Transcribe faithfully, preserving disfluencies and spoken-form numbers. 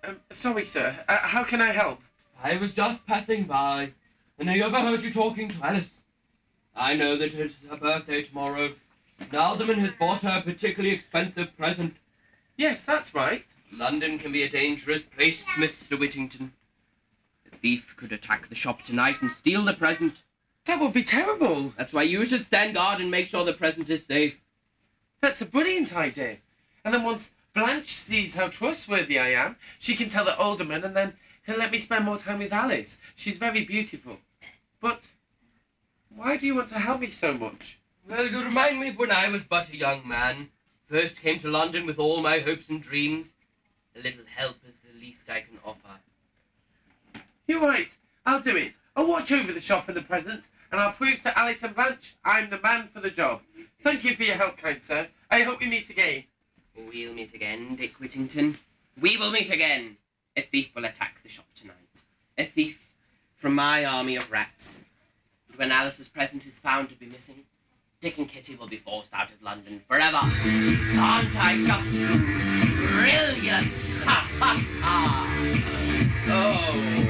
Um, sorry, sir. Uh, how can I help? I was just passing by, and I overheard you talking to Alice. I know that it is her birthday tomorrow, and Alderman has bought her a particularly expensive present. Yes, that's right. London can be a dangerous place, Mister Whittington. The thief could attack the shop tonight and steal the present. That would be terrible. That's why you should stand guard and make sure the present is safe. That's a brilliant idea. And then once Blanche sees how trustworthy I am, she can tell the Alderman, and then he'll let me spend more time with Alice. She's very beautiful. But why do you want to help me so much? Well, you remind me of when I was but a young man. First came to London with all my hopes and dreams. A little help is the least I can offer. You're right. I'll do it. I'll watch over the shop and the presents, and I'll prove to Alice and Blanche I'm the man for the job. Thank you for your help, kind sir. I hope we meet again. We'll meet again, Dick Whittington. We will meet again. A thief will attack the shop tonight. A thief from my army of rats. And when Alice's present is found to be missing, Dick and Kitty will be forced out of London forever. Aren't I just brilliant? Ha ha ha! Oh.